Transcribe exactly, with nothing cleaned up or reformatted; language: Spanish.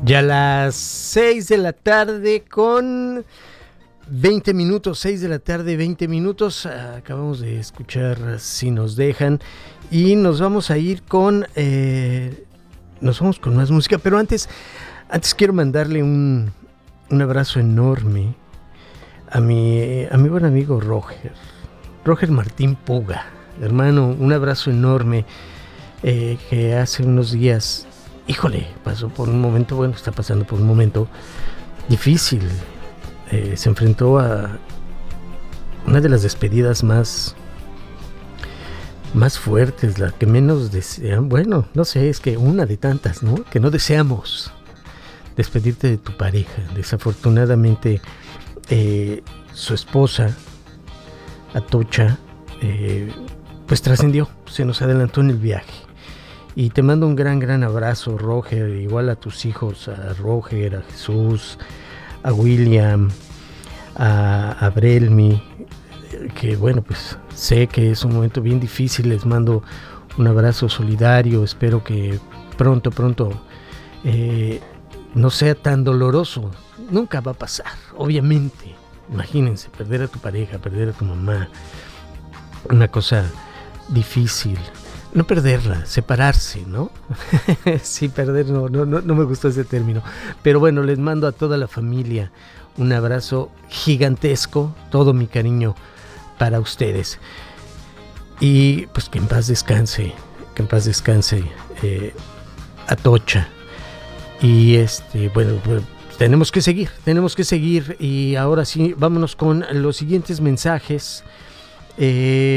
Ya a las seis de la tarde con veinte minutos, seis de la tarde, veinte minutos. Acabamos de escuchar Si nos dejan y nos vamos a ir con, eh, nos vamos con más música, pero antes, antes quiero mandarle un, un abrazo enorme a mi, a mi buen amigo Roger, Roger Martín Puga, hermano, un abrazo enorme, eh, que hace unos días, híjole, pasó por un momento, bueno, está pasando por un momento difícil. Eh, se enfrentó a una de las despedidas más, más fuertes, la que menos desean. Bueno, no sé, es que una de tantas, ¿no? Que no deseamos despedirte de tu pareja. Desafortunadamente, eh, su esposa, Atocha, eh, pues trascendió, se nos adelantó en el viaje. Y te mando un gran, gran abrazo, Roger, igual a tus hijos, a Roger, a Jesús, a William, a, a Brelmi, que bueno, pues sé que es un momento bien difícil, les mando un abrazo solidario, espero que pronto, pronto eh, no sea tan doloroso, nunca va a pasar, obviamente, imagínense, perder a tu pareja, perder a tu mamá, una cosa difícil. No perderla, separarse, ¿no? Sí, perder, no, no, no, no me gustó ese término. Pero bueno, les mando a toda la familia un abrazo gigantesco, todo mi cariño para ustedes. Y pues que en paz descanse, que en paz descanse eh, Atocha. Y este, bueno, pues, tenemos que seguir, tenemos que seguir. Y ahora sí, vámonos con los siguientes mensajes. Eh,